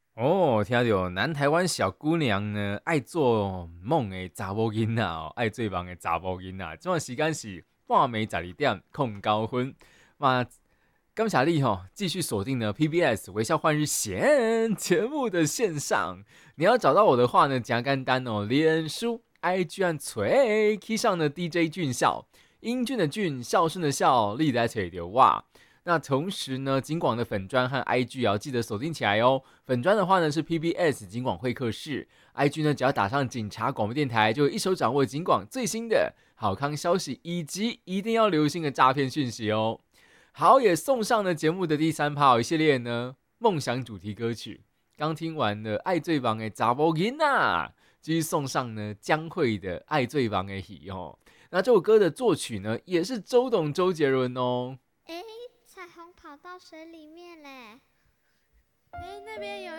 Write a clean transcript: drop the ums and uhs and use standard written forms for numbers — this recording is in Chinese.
哦，听到南台湾小姑娘呢，爱做梦的查某囡仔哦，爱做梦的查某囡仔。这段时间是半暝12点控高分，那感谢你继续锁定呢 PBS 微笑换日线节目的线上。你要找到我的话呢，简简单哦，脸书、IG 和锤 K 上的 DJ 俊孝，英俊的俊，孝顺的孝，历来吹的哇。那同时呢，金广的粉专和 IG 也要记得锁定起来哦。粉专的话呢是 PBS 金广会客室，IG 呢只要打上警察广播电台，就会一手掌握金广最新的好康消息以及一定要留心的诈骗讯息哦。好，也送上了节目的第3趴一系列呢梦想主题歌曲。刚听完了爱最棒的查某囡仔，继续送上呢江蕙的爱最棒的喜哦。那这首歌的作曲呢也是周董周杰伦哦。 哎，彩虹跑到水里面嘞！哎，那边